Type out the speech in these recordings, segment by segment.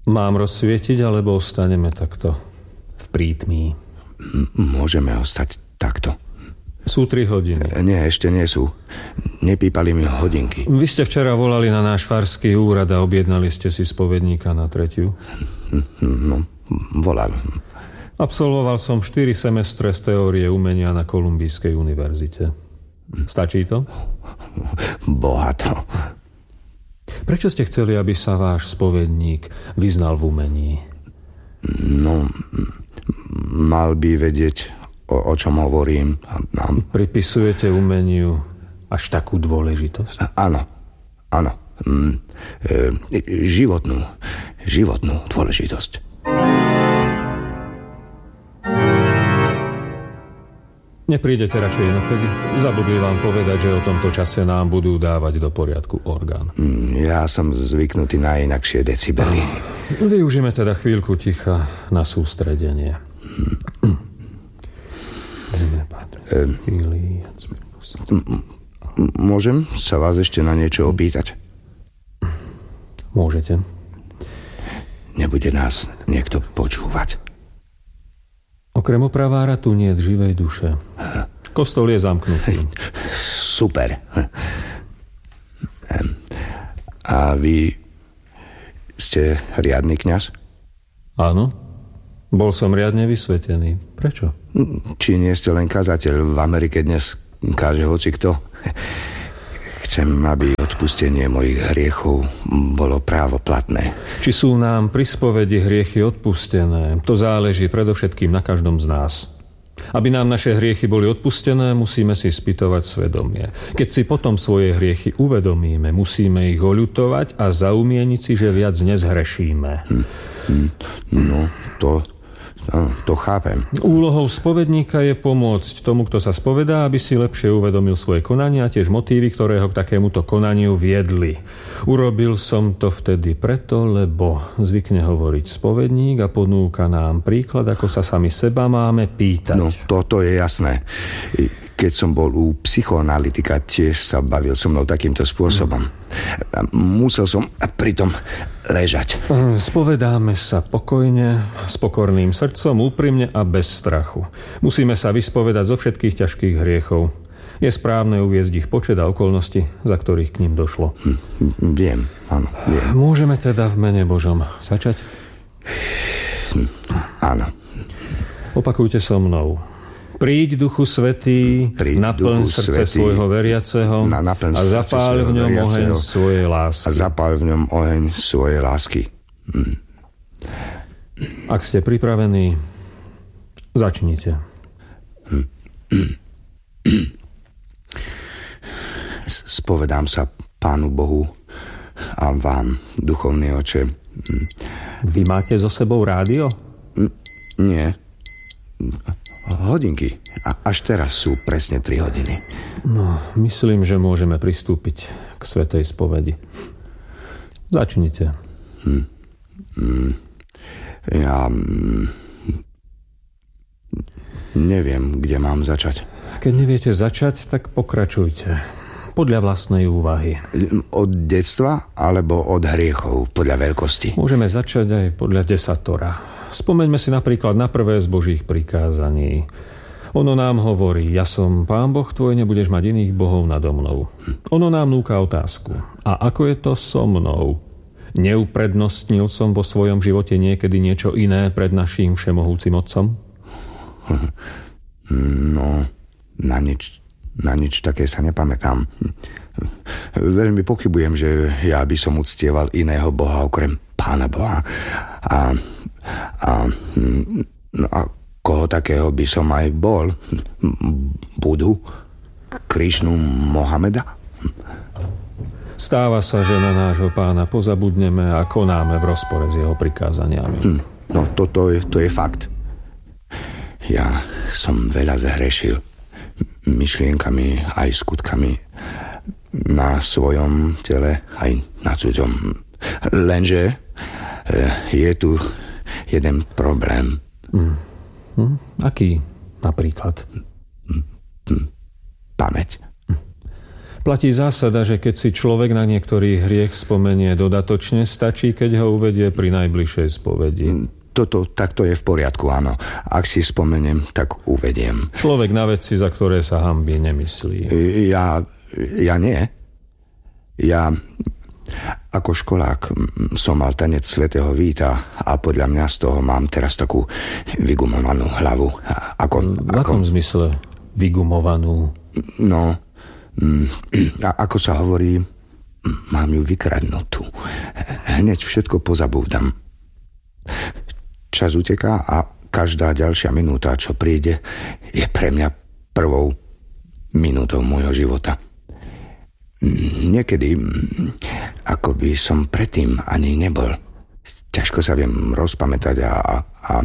Mám rozsvietiť, alebo ostaneme takto v prítmí? Môžeme ostať takto. Sú 3 hodiny. Nie, ešte nie sú. Nepípali mi hodinky. Vy ste včera volali na náš farský úrad a objednali ste si spovedníka na 3. No, volal. Absolvoval som 4 semestre z teórie umenia na Kolumbijskej univerzite. Stačí to? Bohato. Prečo ste chceli, aby sa váš spovedník vyznal v umení? No, mal by vedieť, o čom hovorím. Pripisujete umeniu až takú dôležitosť? Áno. Životnú dôležitosť. Neprídete radšej inokedy? Zabudli vám povedať, že o tomto čase nám budú dávať do poriadku orgán. Ja som zvyknutý na inakšie decibely. Využíme teda chvíľku ticha na sústredenie. Môžem sa vás ešte na niečo opýtať? Môžete. Nebude nás niekto počúvať? Okrem opravára tu nie je živej duše. Kostol je zamknutý. Super. A vy ste riadny kňaz? Áno. Bol som riadne vysvetený. Prečo? Či nie ste len kazateľ? V Amerike dnes káže hocikto. Chcem, aby odpustenie mojich hriechov bolo právoplatné. Či sú nám pri spovedi hriechy odpustené, to záleží predovšetkým na každom z nás. Aby nám naše hriechy boli odpustené, musíme si spytovať svedomie. Keď si potom svoje hriechy uvedomíme, musíme ich oľutovať a zaumieniť si, že viac nezhrešíme. No, to chápem. Úlohou spovedníka je pomôcť tomu, kto sa spovedá, aby si lepšie uvedomil svoje konania a tiež motívy, ktoré ho k takémuto konaniu viedli. Urobil som to vtedy preto, lebo zvykne hovoriť spovedník a ponúka nám príklad, ako sa sami seba máme pýtať. No, toto je jasné. Keď som bol u psychoanalytika, tiež sa bavil so mnou takýmto spôsobom. Musel som pritom ležať. Spovedáme sa pokojne, s pokorným srdcom, úprimne a bez strachu. Musíme sa vyspovedať zo všetkých ťažkých hriechov. Je správne uviesť ich počet a okolnosti, za ktorých k ním došlo. Viem, áno, viem. Môžeme teda v mene Božom začať? Áno. Opakujte so mnou. Príď, Duchu Svätý, naplň srdce svojho veriaceho a zapáľ v ňom oheň svojej lásky. A zapáľ v ňom oheň svojej lásky. Ak ste pripravení, začnite. Spovedám sa Pánu Bohu a vám, duchovný oče. Vy máte so sebou rádio? Nie. Hodinky. Až teraz sú presne 3 hodiny. No, myslím, že môžeme pristúpiť k svätej spovedi. Začnite. Ja neviem, kde mám začať. Keď neviete začať, tak pokračujte. Podľa vlastnej úvahy. Od detstva alebo od hriechov, podľa veľkosti? Môžeme začať aj podľa desatora. Spomeňme si napríklad na prvé z Božích prikázaní. Ono nám hovorí, ja som Pán Boh tvoj, nebudeš mať iných bohov nado mnou. Ono nám núka otázku. A ako je to so mnou? Neuprednostnil som vo svojom živote niekedy niečo iné pred naším všemohúcim Otcom? No, na nič také sa nepamätám. Veľmi pochybujem, že ja by som uctieval iného Boha okrem Pána Boha. A koho takého by som aj bol? Budhu? Krišnu? Mohameda? Stáva sa, že na nášho Pána pozabudneme a konáme v rozpore s jeho prikázaniami. No, to je fakt. Ja som veľa zahrešil. Myšlienkami aj skutkami. Na svojom tele aj na cudzom. Lenže je tu jeden problém. Aký napríklad? Pamäť. Platí zásada, že keď si človek na niektorý hriech spomenie dodatočne, stačí, keď ho uvedie pri najbližšej spovedi. Takto je v poriadku, áno. Ak si spomeniem, tak uvediem. Človek na veci, za ktoré sa hanbí, nemyslí. Ja nie. Ja ako školák som mal tanec svätého Víta a podľa mňa z toho mám teraz takú vygumovanú hlavu. V akom zmysle vygumovanú? No, ako sa hovorí, mám ju vykradnutú. Hneď všetko pozabúdam. Čas uteká a každá ďalšia minúta, čo príde, je pre mňa prvou minútou môjho života. Niekedy, ako by som predtým ani nebol. Ťažko sa viem rozpamätať a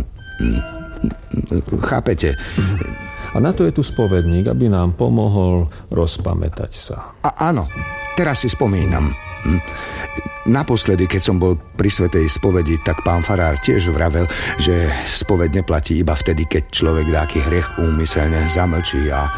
chápete? A na to je tu spovedník, aby nám pomohol rozpamätať sa. Áno, teraz si spomínam. Naposledy, keď som bol pri svätej spovedi, tak pán farár tiež vravel, že spoveď neplatí iba vtedy, keď človek dáky hriech úmyselne zamlčí a...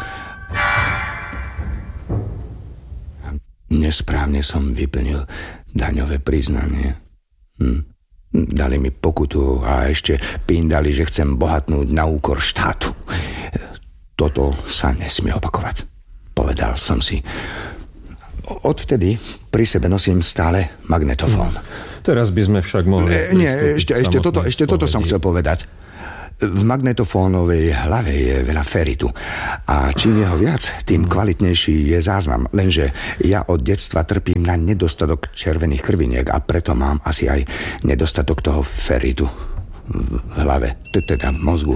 Nesprávne som vyplnil daňové priznanie. Dali mi pokutu a ešte píndali, že chcem bohatnúť na úkor štátu. Toto sa nesmie opakovať, povedal som si. Odvtedy pri sebe nosím stále magnetofón. Teraz by sme však mohli... Nie, ešte toto som chcel povedať. V magnetofónovej hlave je veľa feritu a čím jeho viac, tým kvalitnejší je záznam. Lenže ja od detstva trpím na nedostatok červených krviniek a preto mám asi aj nedostatok toho feritu v hlave, teda v mozgu.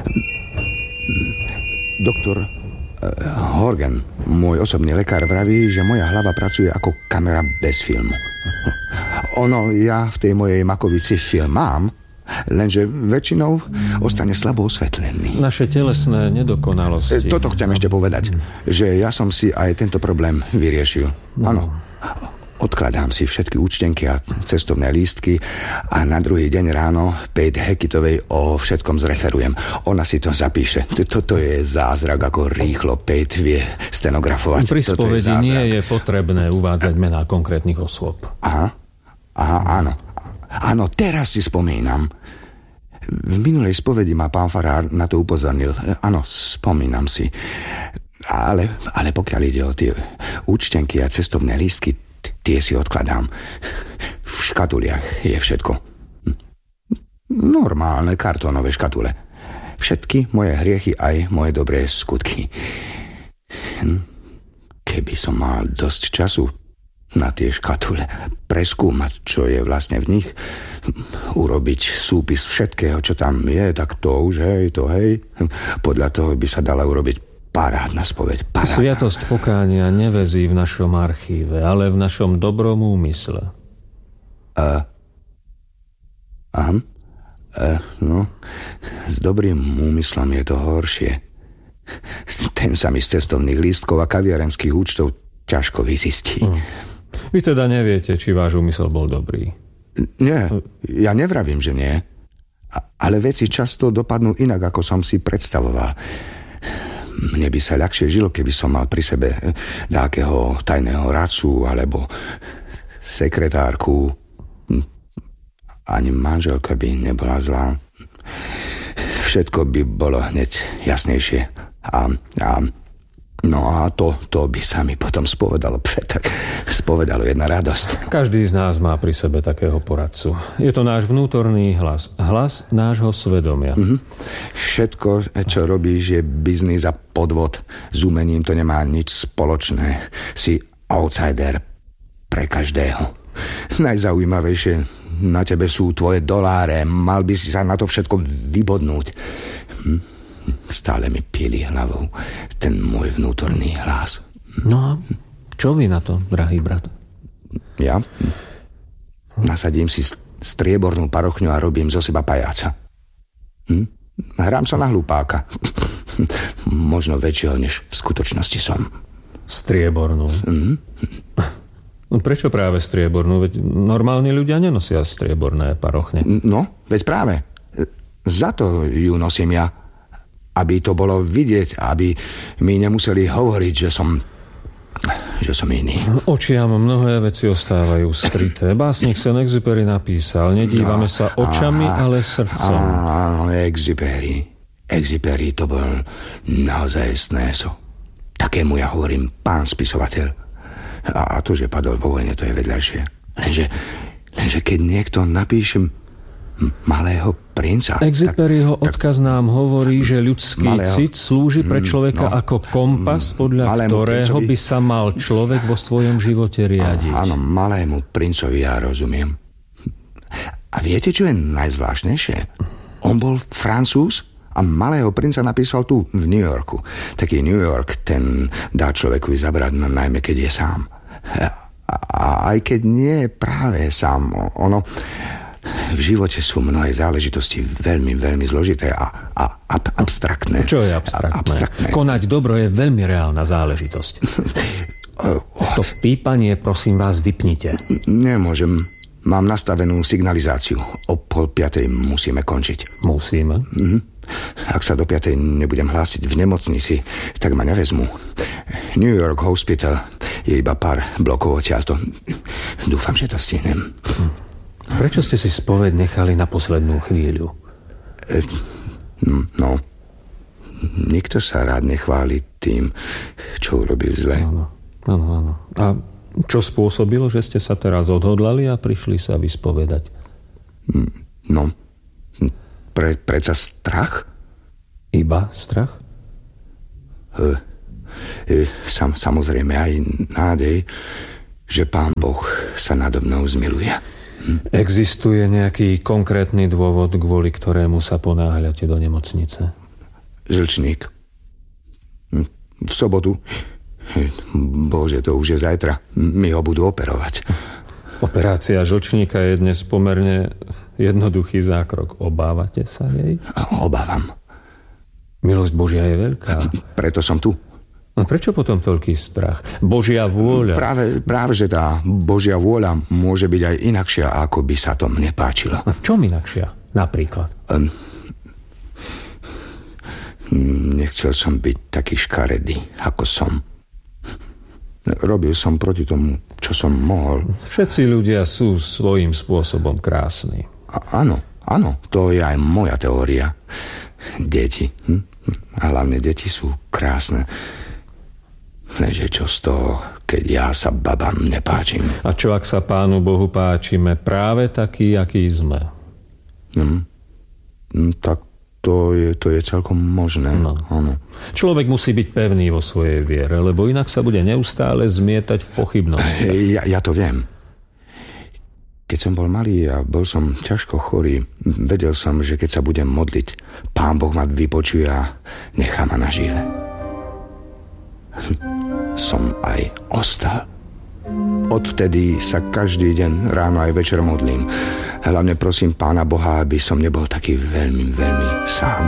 Doktor Horgan, môj osobný lekár, vraví, že moja hlava pracuje ako kamera bez filmu. Ja v tej mojej makovici film mám, lenže väčšinou ostane slabo osvetlený. Naše telesné nedokonalosti. Toto chcem ešte povedať, že ja som si aj tento problém vyriešil. Áno. Odkladám si všetky účtenky a cestovné lístky a na druhý deň ráno Pate Hackitovej o všetkom zreferujem. Ona si to zapíše. Toto je zázrak, ako rýchlo Pate vie stenografovať. Pri spovedi nie je potrebné uvádzať mená konkrétnych osôb. Aha, áno. Áno, teraz si spomínam. V minulej spovedi ma pán farár na to upozornil. Áno, spomínam si. Ale pokiaľ ide o tie účtenky a cestovné lístky, tie si odkladám. V škatuliach je všetko. Normálne kartónové škatule. Všetky moje hriechy aj moje dobré skutky. Keby som mal dosť času na tie škatule, preskúmať, čo je vlastne v nich, urobiť súpis všetkého, čo tam je, tak to už, hej. Podľa toho by sa dala urobiť parádna spoveď. Sviatosť pokánia nevezí v našom archíve, ale v našom dobrom úmysle. No, s dobrým úmyslom je to horšie. Ten sa mi z cestovných lístkov a kaviarenských účtov ťažko vyzistí. Vy teda neviete, či váš úmysel bol dobrý? Nie, ja nevravím, že nie. Ale veci často dopadnú inak, ako som si predstavoval. Mne by sa ľahšie žilo, keby som mal pri sebe nejakého tajného radcu alebo sekretárku. Ani manželka by nebola zlá. Všetko by bolo hneď jasnejšie. A to by sa mi potom spovedalo. Tak spovedalo jedna radosť. Každý z nás má pri sebe takého poradcu. Je to náš vnútorný hlas. Hlas nášho svedomia. Všetko, čo robíš, je biznis a podvod. S umením to nemá nič spoločné. Si outsider pre každého. Najzaujímavejšie na tebe sú tvoje doláre. Mal by si sa na to všetko vybodnúť. Stále mi píli hlavou ten môj vnútorný hlas. No a čo vy na to, drahý brat? Ja? Nasadím si striebornú parochňu a robím zo seba pajáca. Hrám sa na hlupáka. Možno väčšieho, než v skutočnosti som. Striebornú? Prečo práve striebornú? Veď normálni ľudia nenosia strieborné parochne. No, veď práve. Za to ju nosím ja. Aby to bolo vidieť, aby mi nemuseli hovoriť, že som že som iný. Očiam mnohé veci ostávajú skryté. Básnik Saint-Exupéry napísal, nedívame sa očami, ale srdcom. Áno, Exupéry to bol naozaj snéso. Takému ja hovorím pán spisovateľ. A to, že padol vo vojne, to je vedľajšie. Lenže keď niekto napíše Malého princa... Exupéryho odkaz nám hovorí, že ľudský cit slúži pre človeka ako kompas, podľa ktorého by sa mal človek vo svojom živote riadiť. Áno, Malému princovi ja rozumiem. A viete, čo je najzvláštnejšie? On bol Francúz a Malého princa napísal tu v New Yorku. Taký New York, ten dá človeku zabrať, najmä keď je sám. A aj keď nie je práve sám, ono... V živote sú mnohé záležitosti veľmi, veľmi zložité a abstraktné. Čo je abstraktné? Konať dobro je veľmi reálna záležitosť. To pípanie, prosím vás, vypnite. Nemôžem. Mám nastavenú signalizáciu. O 4:30 musíme končiť. Musíme? Ak sa do 5:00 nebudem hlásiť v nemocnici, tak ma nevezmu. New York Hospital je iba pár blokov odtiaľto. Dúfam, že to stihnem. Prečo ste si spoveď nechali na poslednú chvíľu? No, nikto sa rád nechváli tým, čo urobil zle. Áno. A čo spôsobilo, že ste sa teraz odhodlali a prišli sa vyspovedať? No, predsa strach? Iba strach? Samozrejme aj nádej, že Pán Boh sa nado mnou zmiluje. Existuje nejaký konkrétny dôvod, kvôli ktorému sa ponáhľate do nemocnice? Žlčník. V sobotu. Bože, to už je zajtra. Mi ho budú operovať. Operácia žlčníka je dnes pomerne jednoduchý zákrok. Obávate sa jej? Obávam. Milosť Božia je veľká. Preto som tu. A prečo potom toľký strach? Božia vôľa. Práve, že tá Božia vôľa môže byť aj inakšia, ako by sa to mne páčilo. A v čom inakšia? Napríklad? Nechcel som byť taký škaredý, ako som. Robil som proti tomu, čo som mohol. Všetci ľudia sú svojím spôsobom krásni. Áno, to je aj moja teória. Deti. A hlavne deti sú krásne. Lenže čo z toho, keď ja sa babám nepáčim. A čo ak sa Pánu Bohu páčime práve taký, aký sme? Tak to je celkom možné. No. Áno. Človek musí byť pevný vo svojej viere, lebo inak sa bude neustále zmietať v pochybnosti. Ja to viem. Keď som bol malý a bol som ťažko chorý, vedel som, že keď sa budem modliť, Pán Boh ma vypočuje a nechá ma nažive. Som aj ostal. Odvtedy sa každý deň, ráno aj večer modlím. Hlavne prosím Pána Boha, aby som nebol taký veľmi, veľmi sám.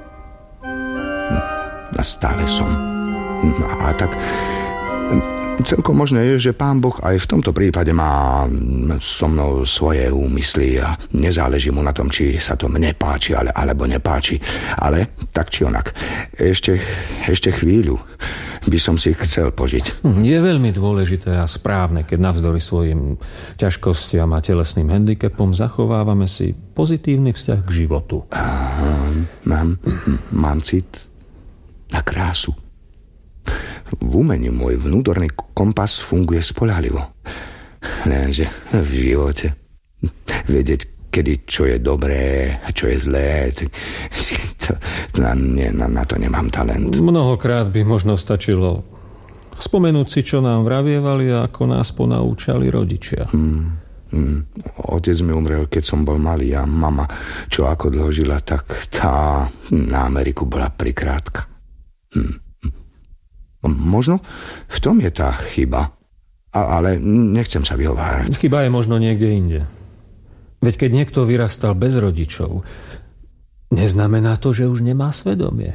A stále som. A tak celkom možné je, že Pán Boh aj v tomto prípade má so mnou svoje úmysly a nezáleží mu na tom, či sa to mne páči, alebo nepáči. Ale tak či onak. Ešte chvíľu by som si chcel požiť. Je veľmi dôležité a správne, keď navzdory svojim ťažkostiam a telesným handicapom zachovávame si pozitívny vzťah k životu. Mám cit na krásu. V umení môj vnútorný kompas funguje spoľahlivo. Lenže v živote vedieť, kedy čo je dobré a čo je zlé, na to nemám talent. Mnohokrát by možno stačilo spomenúť si, čo nám vravievali a ako nás ponaučali rodičia. Otec mi umrel, keď som bol malý a mama, čo ako dlho žila, tak tá na Ameriku bola prikrátka. Možno v tom je tá chyba, ale nechcem sa vyhovárať. Chyba je možno niekde inde. Veď keď niekto vyrastal bez rodičov, neznamená to, že už nemá svedomie.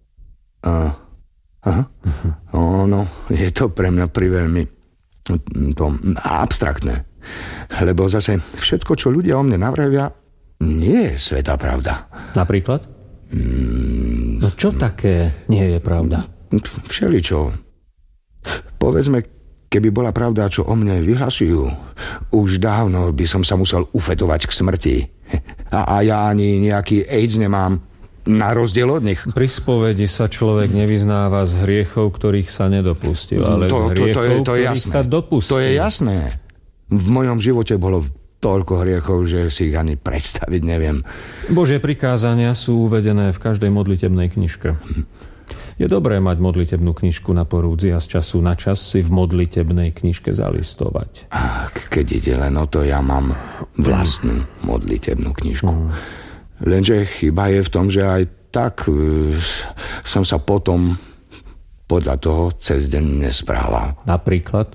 No, je to pre mňa priveľmi abstraktné. Lebo zase všetko, čo ľudia o mne navravia, nie je svätá pravda. Napríklad? No čo také nie je pravda? Všeličo. Povedzme, keby bola pravda, čo o mne vyhlasujú, už dávno by som sa musel ufetovať k smrti. A ja ani nejaký AIDS nemám, na rozdiel od nich. Pri spovedi sa človek nevyznáva z hriechov, ktorých sa nedopustil, ale z hriechov, ktorých sa dopustil. To je jasné. V mojom živote bolo toľko hriechov, že si ich ani predstaviť neviem. Božie prikázania sú uvedené v každej modlitebnej knižke. Je dobré mať modlitebnú knižku na porúdzi a z času na čas si v modlitebnej knižke zalistovať. Ach, keď ide len o to, ja mám vlastnú modlitebnú knižku. Lenže chyba je v tom, že aj tak som sa potom podľa toho cez deň nesprával. Napríklad?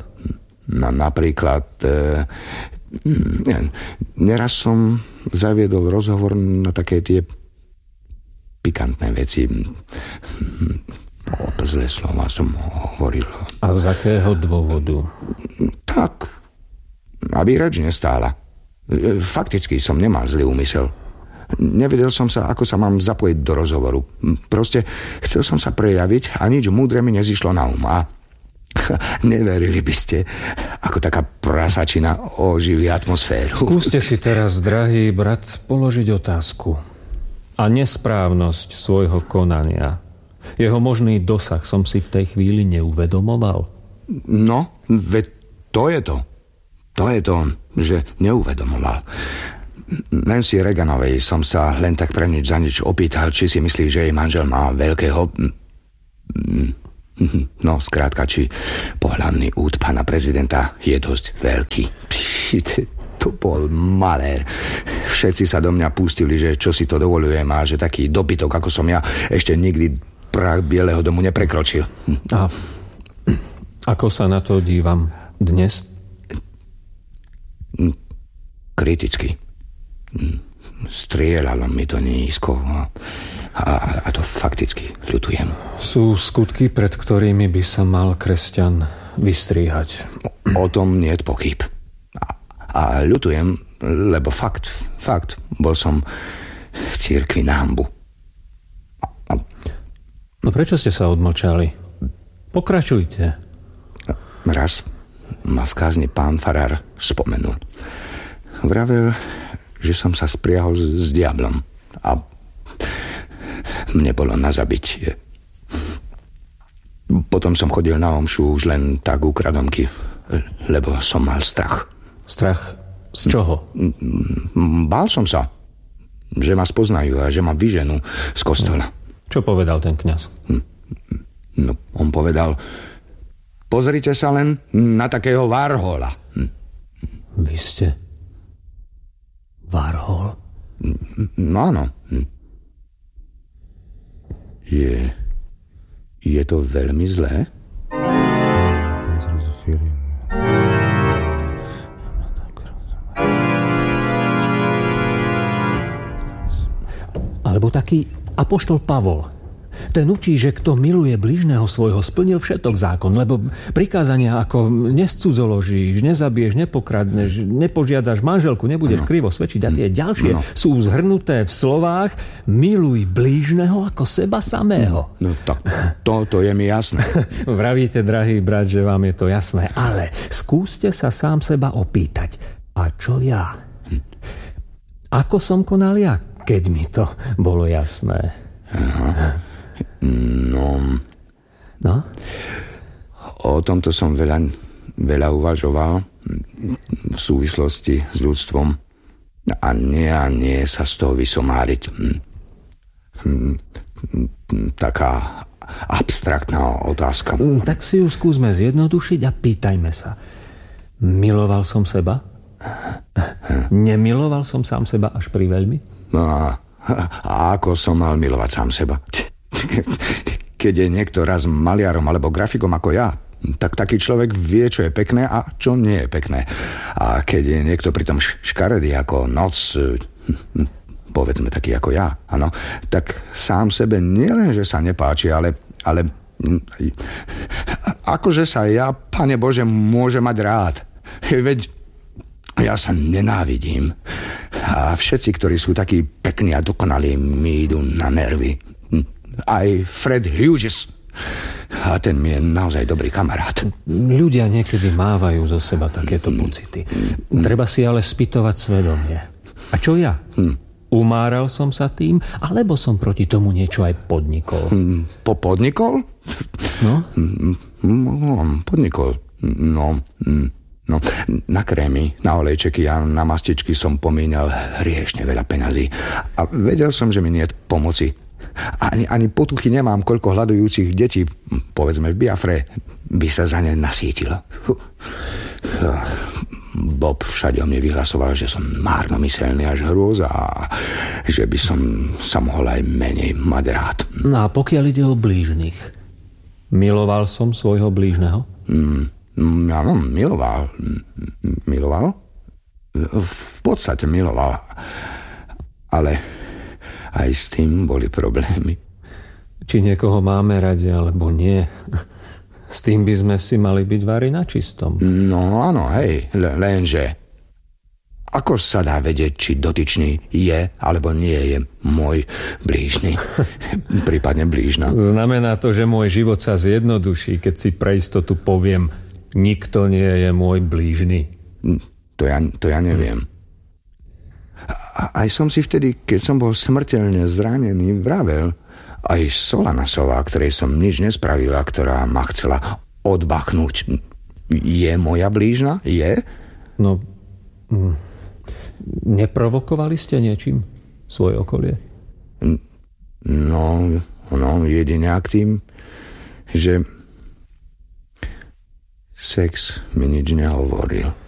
Neraz som zaviedol rozhovor na také tie pikantné veci. Zlé slova som hovoril. A z akého dôvodu? Tak, aby reč nestála. Fakticky som nemal zlý úmysel. Nevedel som sa, ako sa mám zapojiť do rozhovoru. Proste chcel som sa prejaviť a nič múdre mi nezišlo na um. A neverili by ste, ako taká prasačina oživí atmosféru. Skúste si teraz, drahý brat, položiť otázku. A nesprávnosť svojho konania, jeho možný dosah som si v tej chvíli neuvedomoval? No, veď to je to. To je to, že neuvedomoval. Nancy Reaganovej som sa len tak pre nič za nič opýtal, či si myslí, že jej manžel má veľkého... No, skrátka, či pohľadný úd pána prezidenta je dosť veľký. To bol malér. Všetci sa do mňa pustili, že čo si to dovolujem a že taký dobytok, ako som ja, ešte nikdy prach Bieleho domu neprekročil. A ako sa na to dívam dnes? Kriticky. Strieľalo mi to nízko a to fakticky ľutujem. Sú skutky, pred ktorými by sa mal kresťan vystríhať. O tom nie je pochyb. A ľutujem, lebo fakt, bol som v cirkvi na hanbu. No prečo ste sa odmlčali? Pokračujte. Raz ma v kázni pán farár spomenul. Vravel, že som sa spriahol s diablom a mne bolo na zabitie. Potom som chodil na omšu už len tak ukradomky, lebo som mal strach. Strach z čoho? Bál som sa, že ma spoznajú a že ma vyženú z kostola. Čo povedal ten kňaz? No, on povedal, pozrite sa len na takého Warhola. Vy ste Warhol? No áno. Je to veľmi zlé? Alebo taký apoštol Pavol. Ten učí, že kto miluje bližného svojho, splnil všetok zákon, lebo prikázania ako nescudzoložíš, nezabiješ, nepokradneš, nepožiadaš manželku, nebudeš krivo svedčiť a tie ďalšie sú zhrnuté v slovách miluj blížneho ako seba samého. No tak, to je mi jasné. Vravíte, drahý brat, že vám je to jasné, ale skúste sa sám seba opýtať. A čo ja? Ako som konal ja, keď mi to bolo jasné? Aha. No? O tomto som veľa uvažoval v súvislosti s ľudstvom a nie sa z toho vysomáriť. Taká abstraktná otázka. Tak si ju skúsme zjednodušiť a pýtajme sa. Miloval som seba? Nemiloval som sám seba až pri veľmi? A ako som mal milovať sám seba? Keď je niekto raz maliarom alebo grafikom ako ja, tak taký človek vie, čo je pekné a čo nie je pekné. A keď je niekto pritom škaredý ako noc, povedzme taký ako ja, áno, tak sám sebe nielen, že sa nepáči, ale akože sa ja, Pane Bože, môže mať rád. Veď ja sa nenávidím. A všetci, ktorí sú takí pekní a dokonalí, mi idú na nervy. Aj Fred Hughes. A ten mi je naozaj dobrý kamarát. Ľudia niekedy mávajú zo seba takéto pocity. Treba si ale spýtovať svedomie. A čo ja? Umáral som sa tým, alebo som proti tomu niečo aj podnikol? Podnikol? No? Podnikol. No, na krémy, na olejčeky a na mastičky som pomínal riešne veľa peňazí. A vedel som, že mi nie je pomoci. Ani potuchy nemám, koľko hľadujúcich detí, povedzme v Biafre, by sa za ne nasítilo. Bob všade o mne vyhlasoval, že som márnomyselný až hrôza a že by som sa mohol aj menej mať rád. No a pokiaľ ide o blížnych, miloval som svojho blížneho? Áno, miloval. Miloval? V podstate miloval. Ale aj s tým boli problémy. Či niekoho máme radi, alebo nie. S tým by sme si mali byť vári na čistom. No áno, hej, lenže ako sa dá vedieť, či dotyčný je, alebo nie je môj blížny, prípadne blížna? Znamená to, že môj život sa zjednoduší, keď si pre istotu poviem, nikto nie je môj blížny. To ja neviem. Aj som si vtedy, keď som bol smrteľne zranený, vravel, aj Solanasová, ktorej som nič nespravila, ktorá ma chcela odbachnúť. Je moja blížna? Je? No, neprovokovali ste niečím svoje okolie? No, jedine ak tým, že sex mi nič nehovoril.